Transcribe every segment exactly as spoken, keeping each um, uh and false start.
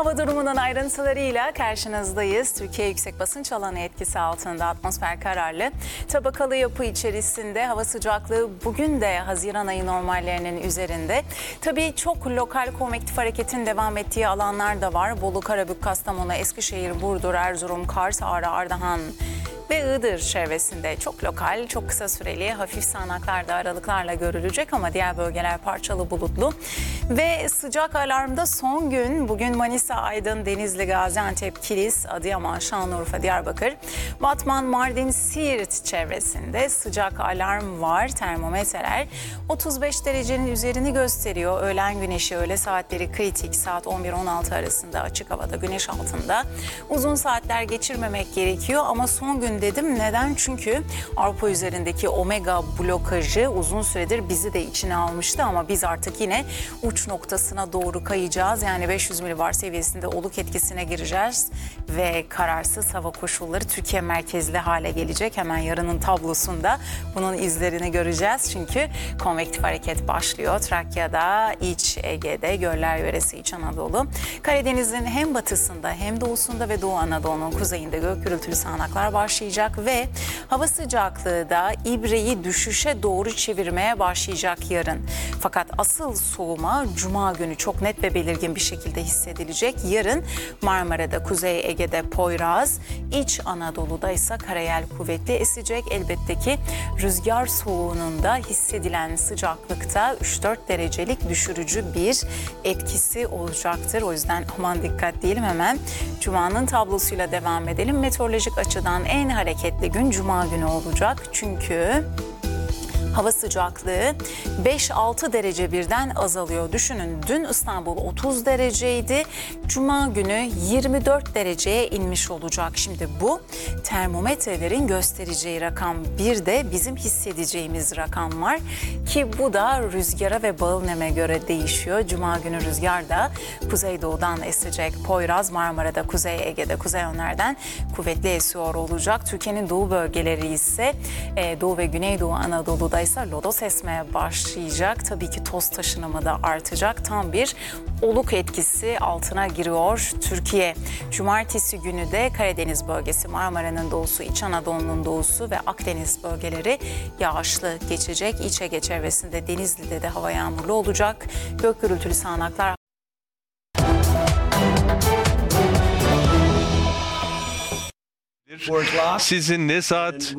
Hava durumunun ayrıntılarıyla karşınızdayız. Türkiye yüksek basınç alanı etkisi altında, atmosfer kararlı. Tabakalı yapı içerisinde hava sıcaklığı bugün de Haziran ayı normallerinin üzerinde. Tabii çok lokal konvektif hareketin devam ettiği alanlar da var. Bolu, Karabük, Kastamonu, Eskişehir, Burdur, Erzurum, Kars, Ağrı, Ardahan ve Iğdır çevresinde çok lokal, çok kısa süreli hafif sağanaklar da aralıklarla görülecek ama diğer bölgeler parçalı bulutlu. Ve sıcak alarmda son gün bugün Manisa, Aydın, Denizli, Gaziantep, Kilis, Adıyaman, Şanlıurfa, Diyarbakır, Batman, Mardin, Siirt çevresinde sıcak alarm var. Termometreler otuz beş derecenin üzerini gösteriyor. Öğlen güneşi, öğle saatleri kritik, saat on bir on altı arasında açık havada güneş altında. Uzun saatler geçirmemek gerekiyor ama son gün dedim. Neden? Çünkü Avrupa üzerindeki omega blokajı uzun süredir bizi de içine almıştı ama biz artık yine uç noktasına doğru kayacağız. Yani beş yüz milibar seviyesinde oluk etkisine gireceğiz ve kararsız hava koşulları Türkiye merkezli hale gelecek. Hemen yarının tablosunda bunun izlerini göreceğiz. Çünkü konvektif hareket başlıyor. Trakya'da, İç Ege'de, Göller Yöresi, İç Anadolu, Karadeniz'in hem batısında hem doğusunda ve Doğu Anadolu'nun kuzeyinde gök gürültülü sağanaklar başlayacak ve hava sıcaklığı da ibreyi düşüşe doğru çevirmeye başlayacak yarın. Fakat asıl soğuma Cuma günü çok net ve belirgin bir şekilde hissedilecek. Yarın Marmara'da, Kuzey Ege'de Poyraz, İç Anadolu'da ise karayel kuvvetli esecek. Elbette ki rüzgar soğuğunun da hissedilen sıcaklıkta üç dört derecelik düşürücü bir etkisi olacaktır. O yüzden aman dikkat diyelim, hemen Cuma'nın tablosuyla devam edelim. Meteorolojik açıdan en hareketli gün Cuma günü olacak. Çünkü hava sıcaklığı beş altı derece birden azalıyor. Düşünün, dün İstanbul otuz dereceydi. Cuma günü yirmi dört dereceye inmiş olacak. Şimdi bu termometrelerin göstereceği rakam, bir de bizim hissedeceğimiz rakam var ki bu da rüzgara ve bağıl neme göre değişiyor. Cuma günü rüzgar da kuzeydoğudan esecek. Poyraz, Marmara'da, Kuzey Ege'de, kuzey yönlerden kuvvetli esiyor olacak. Türkiye'nin doğu bölgeleri ise Doğu ve Güneydoğu Anadolu'da ise lodos esmeye başlayacak. Tabii ki toz taşınımı da artacak. Tam bir oluk etkisi altına giriyor Türkiye. Cumartesi günü de Karadeniz bölgesi, Marmara'nın doğusu, İç Anadolu'nun doğusu ve Akdeniz bölgeleri yağışlı geçecek. İç Ege çevresinde, Denizli'de de hava yağmurlu olacak. Gök gürültülü sağanaklar. Sizinle saat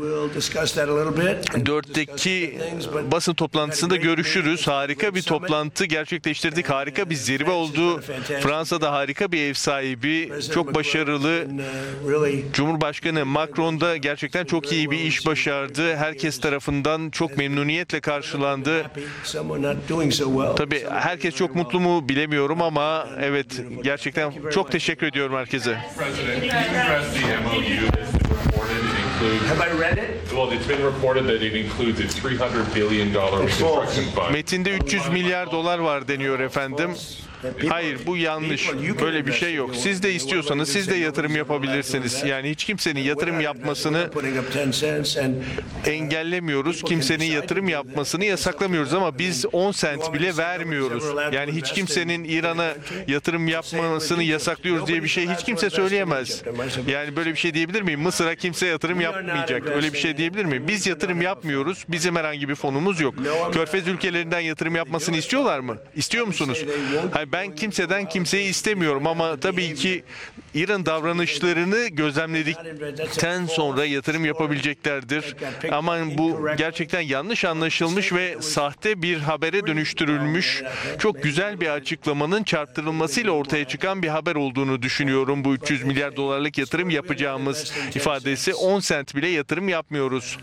dörtteki basın toplantısında görüşürüz. Harika bir toplantı gerçekleştirdik. Harika bir zirve oldu. Fransa'da harika bir ev sahibi, çok başarılı. Cumhurbaşkanı Macron da gerçekten çok iyi bir iş başardı. Herkes tarafından çok memnuniyetle karşılandı. Tabii herkes çok mutlu mu bilemiyorum ama evet, gerçekten çok teşekkür ediyorum herkese. Have I read it? Well, it's been reported that it includes a three hundred billion dollars construction fund. Metinde üç yüz milyar dolar var deniyor efendim. Hayır, bu yanlış. Böyle bir şey yok. Siz de istiyorsanız siz de yatırım yapabilirsiniz. Yani hiç kimsenin yatırım yapmasını engellemiyoruz. Kimsenin yatırım yapmasını yasaklamıyoruz ama biz on sent bile vermiyoruz. Yani hiç kimsenin İran'a yatırım yapmasını yasaklıyoruz diye bir şey hiç kimse söyleyemez. Yani böyle bir şey diyebilir miyim? Mısır'a kimse yatırım yapmayacak. Öyle bir şey diyebilir miyim? Biz yatırım yapmıyoruz. Bizim herhangi bir fonumuz yok. Körfez ülkelerinden yatırım yapmasını istiyorlar mı? İstiyor musunuz? Hayır, ben kimseden kimseyi istemiyorum ama tabii ki İran davranışlarını gözlemledikten sonra yatırım yapabileceklerdir. Ama bu gerçekten yanlış anlaşılmış ve sahte bir habere dönüştürülmüş, çok güzel bir açıklamanın çarptırılmasıyla ortaya çıkan bir haber olduğunu düşünüyorum. Bu üç yüz milyar dolarlık yatırım yapacağımız ifadesi, on sent bile yatırım yapmıyoruz.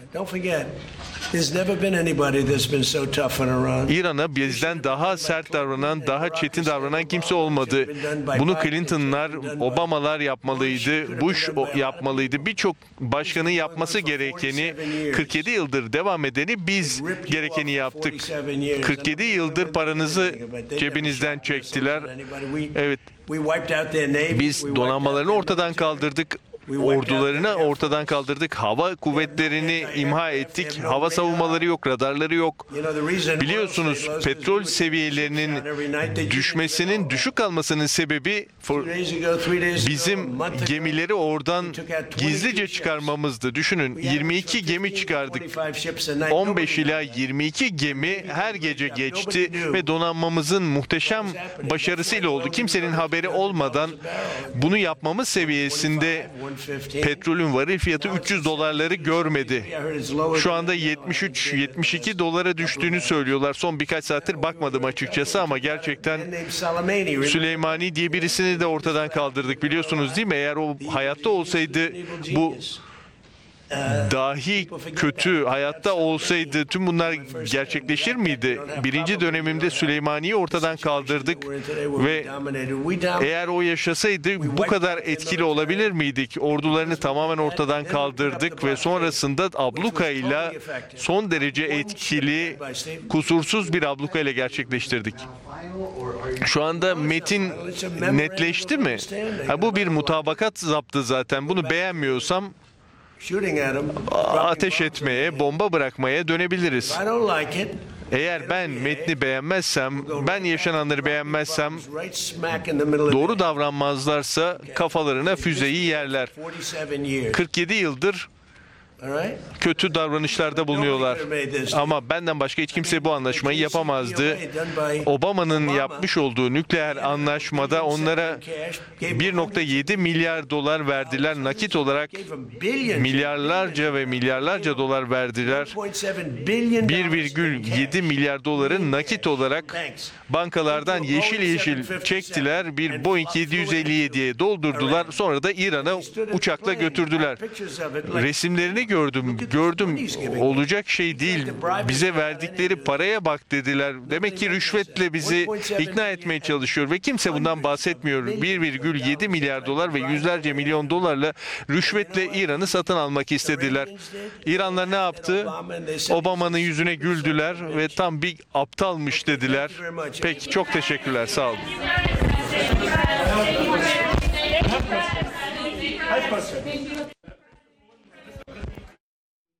İran'a bizden daha sert davranan, daha çetin davranan kimse olmadı. Bunu Clinton'lar, Obama'lar yapmalıydı, Bush yapmalıydı. Birçok başkanın yapması gerekeni, kırk yedi yıldır devam edeni biz gerekeni yaptık. kırk yedi yıldır paranızı cebinizden çektiler. Evet. Biz donanmalarını ortadan kaldırdık. ordularını ortadan kaldırdık. Hava kuvvetlerini imha ettik. Hava savunmaları yok, radarları yok. Biliyorsunuz petrol seviyelerinin düşmesinin, düşük kalmasının sebebi bizim gemileri oradan gizlice çıkarmamızdı. Düşünün, yirmi iki gemi çıkardık. on beş ila yirmi iki gemi her gece geçti ve donanmamızın muhteşem başarısıyla oldu. Kimsenin haberi olmadan bunu yapmamız seviyesinde petrolün varil fiyatı üç yüz dolarları görmedi. Şu anda yetmiş üç yetmiş iki dolara düştüğünü söylüyorlar. Son birkaç saattir bakmadım açıkçası ama gerçekten Süleymani diye birisini de ortadan kaldırdık, biliyorsunuz değil mi? Eğer o hayatta olsaydı, bu dahi kötü hayatta olsaydı tüm bunlar gerçekleşir miydi? Birinci dönemimde Süleymani'yi ortadan kaldırdık ve eğer o yaşasaydı bu kadar etkili olabilir miydik? Ordularını tamamen ortadan kaldırdık ve sonrasında abluka ile son derece etkili, kusursuz bir abluka ile gerçekleştirdik. Şu anda metin netleşti mi? Ha, bu bir mutabakat zaptı zaten. Bunu beğenmiyorsam ateş etmeye, bomba bırakmaya dönebiliriz. Eğer ben metni beğenmezsem, ben yaşananları beğenmezsem, doğru davranmazlarsa kafalarına füzeyi yerler. kırk yedi yıldır kötü davranışlarda bulunuyorlar. Ama benden başka hiç kimse bu anlaşmayı yapamazdı. Obama'nın yapmış olduğu nükleer anlaşmada onlara bir nokta yedi milyar dolar verdiler. Nakit olarak milyarlarca ve milyarlarca dolar verdiler. bir virgül yedi milyar doları nakit olarak bankalardan yeşil yeşil çektiler. Bir Boeing yedi yüz elli yediye doldurdular. Sonra da İran'a uçakla götürdüler. Resimlerini gördüm. Gördüm. Olacak şey değil. Bize verdikleri paraya bak dediler. Demek ki rüşvetle bizi ikna etmeye çalışıyor ve kimse bundan bahsetmiyor. bir virgül yedi milyar dolar ve yüzlerce milyon dolarla rüşvetle İran'ı satın almak istediler. İranlar ne yaptı? Obama'nın yüzüne güldüler ve tam bir aptalmış dediler. Peki, çok teşekkürler. Sağ olun.